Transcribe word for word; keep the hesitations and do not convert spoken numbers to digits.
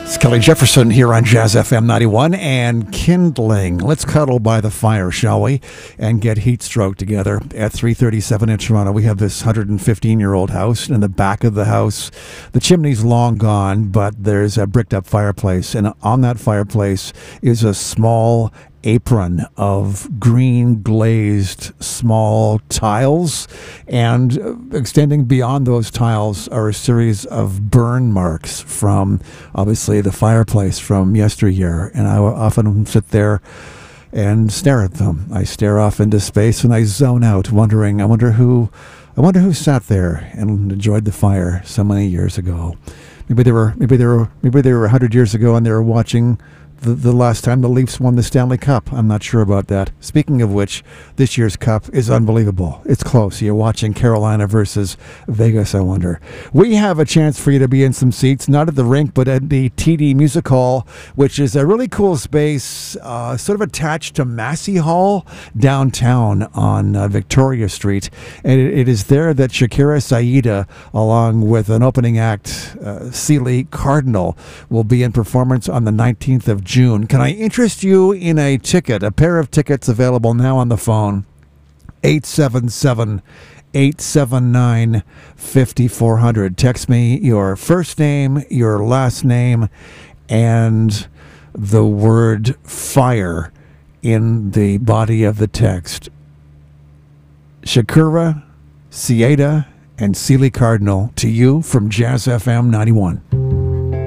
Kelly Jefferson here on Jazz F M ninety-one and Kindling. Let's cuddle by the fire, shall we? And get heat stroke together. At three thirty-seven in Toronto, we have this one hundred fifteen year old house. In the back of the house, the chimney's long gone, but there's a bricked up fireplace. And on that fireplace is a small apron of green glazed small tiles, and extending beyond those tiles are a series of burn marks from obviously the fireplace from yesteryear. And I will often sit there and stare at them. I stare off into space and I zone out, wondering, I wonder who I wonder who sat there and enjoyed the fire so many years ago. Maybe they were maybe they were maybe they were a hundred years ago and they were watching The, the last time the Leafs won the Stanley Cup. I'm not sure about that. Speaking of which, this year's Cup is unbelievable. It's close. You're watching Carolina versus Vegas, I wonder. We have a chance for you to be in some seats, not at the rink, but at the T D Music Hall, which is a really cool space, uh, sort of attached to Massey Hall downtown on uh, Victoria Street. And it, it is there that Shakira Saida, along with an opening act, uh, Sealy Cardinal, will be in performance on the nineteenth of June. Can I interest you in a ticket? A pair of tickets available now on the phone. eight seven seven, eight seven nine, five four zero zero. Text me your first name, your last name, and the word fire in the body of the text. Shakira, Saida, and Sealy Cardinal to you from Jazz F M ninety-one.